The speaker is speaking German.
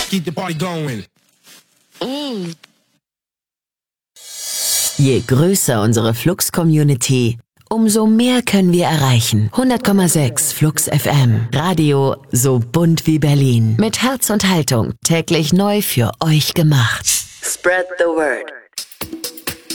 Keep the party going. Je größer unsere Flux-Community, umso mehr können wir erreichen. 100,6 Flux FM. Radio so bunt wie Berlin. Mit Herz und Haltung. Täglich neu für euch gemacht. Spread the word.